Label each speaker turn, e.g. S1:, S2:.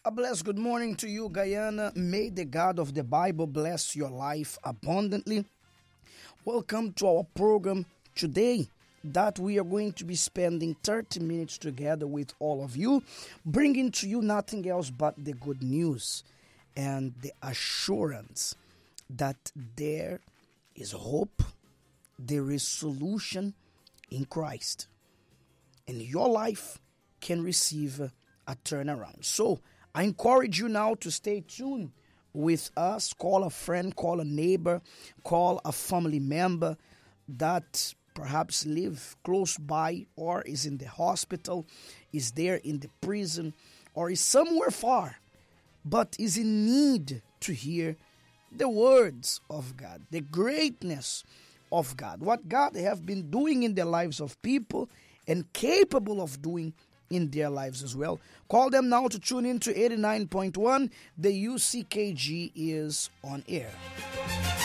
S1: A blessed good morning to you, Guyana. May the God of the Bible bless your life abundantly. Welcome to our program today that we are going to be spending 30 minutes together with all of you, bringing to you nothing else but the good news and the assurance that there is hope, there is solution in Christ, and your life can receive a turnaround. So I encourage you now to stay tuned with us. Call a friend, call a neighbor, call a family member that perhaps live close by or is in the hospital, is there in the prison, or is somewhere far, but is in need to hear the words of God, the greatness of God, what God have been doing in the lives of people and capable of doing in their lives as well. Call them now to tune in to 89.1. The UCKG is on air.